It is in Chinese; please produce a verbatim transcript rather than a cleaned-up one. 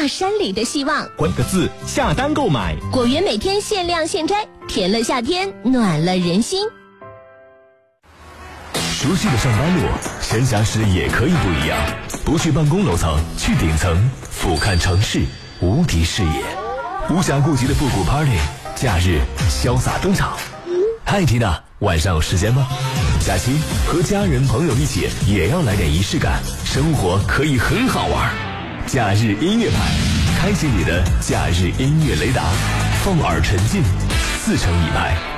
大山里的希望。 关个字，下单购买。 果园每天限量现摘，甜了夏天，暖了人心。 熟悉的上班路，闲暇时也可以不一样。不去办公楼层，去顶层，俯瞰城市无敌视野。无暇顾及的复古 party， 假日潇洒登场。嗨，缇娜，晚上有时间吗？假期和家人朋友一起，也要来点仪式感，生活可以很好玩。假日音乐派，开启你的假日音乐雷达，放耳沉浸，四成一拍。